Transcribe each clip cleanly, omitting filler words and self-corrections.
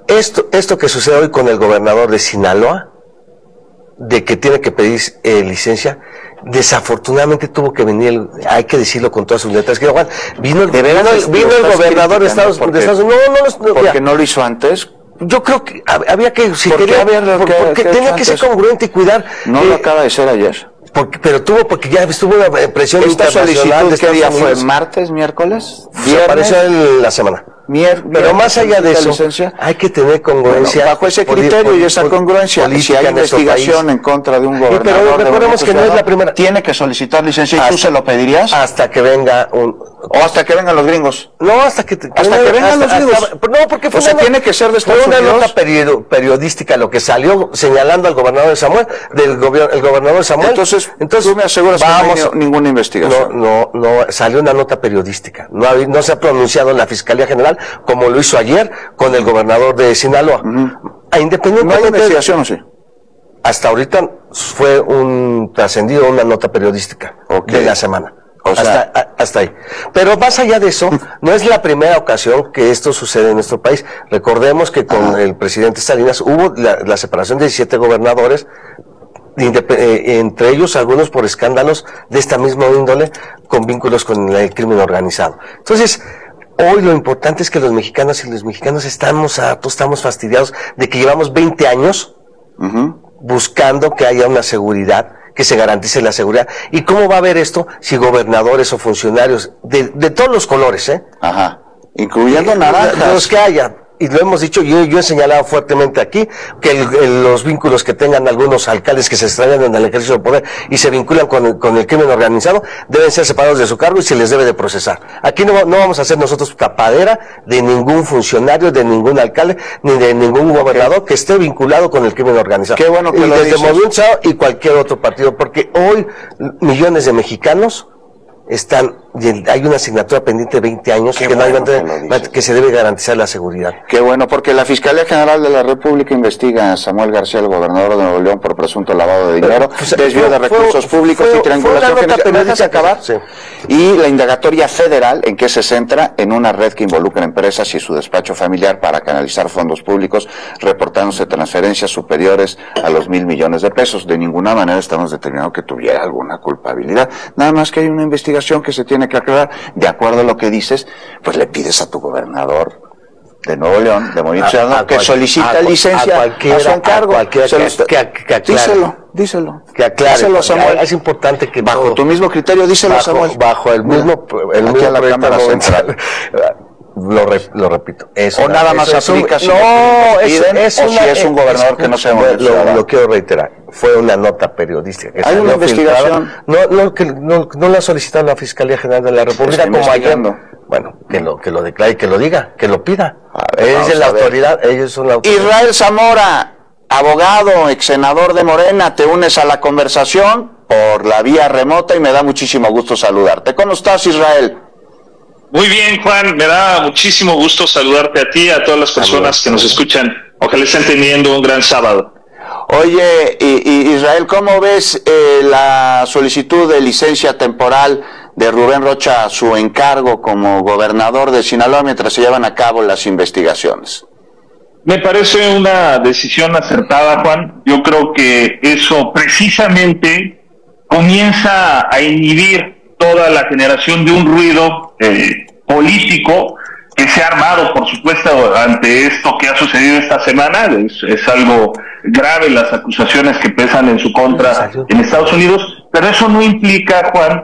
esto que sucede hoy con el gobernador de Sinaloa, de que tiene que pedir licencia, desafortunadamente tuvo que venir, hay que decirlo con todas sus letras, que Juan, vino el gobernador de Estados Unidos. ¿Porque no lo hizo antes? Yo creo que había que, si quería ver porque tenía que ser congruente y cuidar. No lo acaba de ser ayer. Porque ya estuvo una presión internacional. ¿Qué día fue? ¿Martes, miércoles? Se apareció en la semana. Pero más allá de eso, hay que tener congruencia. Bajo ese criterio y esa congruencia, si hay investigación en contra de un gobernador, pero recordemos que no es la primera. Tiene que solicitar licencia y tú se lo pedirías. Hasta que venga o hasta que vengan los gringos. No, hasta que vengan los gringos. No, porque fue tiene que ser de Estados Unidos. Fue una nota periodística lo que salió señalando al gobernador de Samuel, el gobernador de Samuel. Entonces tú me aseguras que no hay ninguna investigación. No, salió una nota periodística. No se ha pronunciado en la Fiscalía General, como lo hizo ayer con el gobernador de Sinaloa. Independientemente. ¿No hay investigación o sí? Hasta ahorita fue trascendido una nota periodística de la semana. Hasta ahí. Pero más allá de eso, no es la primera ocasión que esto sucede en nuestro país. Recordemos que con el presidente Salinas hubo la separación de 17 gobernadores, entre ellos algunos por escándalos de esta misma índole, con vínculos con el crimen organizado. Entonces, hoy lo importante es que los mexicanos y los mexicanos estamos fastidiados de que llevamos 20 años buscando que haya una seguridad, que se garantice la seguridad. ¿Y cómo va a haber esto si gobernadores o funcionarios de todos los colores, incluyendo naranjas, los que haya? Y lo hemos dicho, yo he señalado fuertemente aquí, que los vínculos que tengan algunos alcaldes que se extrañan en el ejercicio del poder y se vinculan con el crimen organizado, deben ser separados de su cargo y se les debe de procesar. Aquí no vamos a hacer nosotros tapadera de ningún funcionario, de ningún alcalde, ni de ningún gobernador que esté vinculado con el crimen organizado. Qué bueno que y lo desde dices. Movimiento Ciudadano y cualquier otro partido, porque hoy millones de mexicanos hay una asignatura pendiente de 20 años que se debe garantizar la seguridad. Qué bueno, porque la Fiscalía General de la República investiga a Samuel García, el gobernador de Nuevo León, por presunto lavado de dinero, desvío de recursos públicos y triangulación financiera. Sí. Y la indagatoria federal, ¿en qué se centra? En una red que involucra empresas y su despacho familiar para canalizar fondos públicos, reportándose transferencias superiores a los 1,000 millones de pesos. De ninguna manera estamos determinando que tuviera alguna culpabilidad. Nada más que hay una investigación que se tiene que aclarar. De acuerdo a lo que dices, pues le pides a tu gobernador de Nuevo León, de Movimiento Ciudadano, que solicita licencia a su encargo. Díselo. Que aclare. Díselo, Samuel. Es importante que bajo tu mismo criterio, díselo, Samuel. Bajo el mismo Cámara Central. Lo repito. O nada más aplica si es un gobernador que no sea lo quiero reiterar. Fue una nota periodística. Hay una investigación. No la solicitado la Fiscalía General de la República como ayer. Bueno, que lo declare, que lo diga, que lo pida. Ellos son la autoridad. Israel Zamora, abogado, ex senador de Morena, te unes a la conversación por la vía remota y me da muchísimo gusto saludarte. ¿Cómo estás, Israel? Muy bien, Juan, me da muchísimo gusto saludarte a ti, a todas las personas que nos escuchan. Ojalá estén teniendo un gran sábado. Oye, Israel, ¿cómo ves la solicitud de licencia temporal de Rubén Rocha a su encargo como gobernador de Sinaloa mientras se llevan a cabo las investigaciones? Me parece una decisión acertada, Juan. Yo creo que eso precisamente comienza a inhibir toda la generación de un ruido político que se ha armado, por supuesto, ante esto que ha sucedido esta semana. Es algo grave las acusaciones que pesan en su contra en Estados Unidos, pero eso no implica, Juan,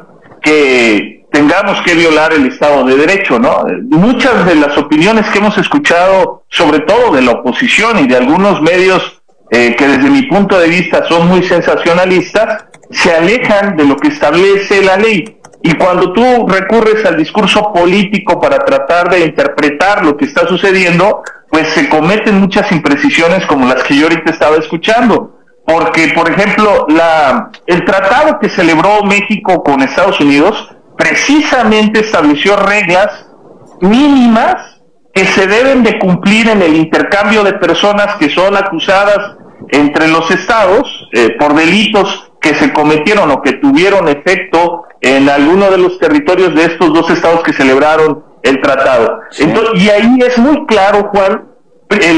que tengamos que violar el Estado de Derecho, ¿no? Muchas de las opiniones que hemos escuchado, sobre todo de la oposición y de algunos medios que desde mi punto de vista son muy sensacionalistas, se alejan de lo que establece la ley. Y cuando tú recurres al discurso político para tratar de interpretar lo que está sucediendo, pues se cometen muchas imprecisiones como las que yo ahorita estaba escuchando. Porque, por ejemplo, el tratado que celebró México con Estados Unidos precisamente estableció reglas mínimas que se deben de cumplir en el intercambio de personas que son acusadas entre los estados por delitos que se cometieron o que tuvieron efecto en alguno de los territorios de estos dos estados que celebraron el tratado. Sí. Entonces, y ahí es muy claro, Juan,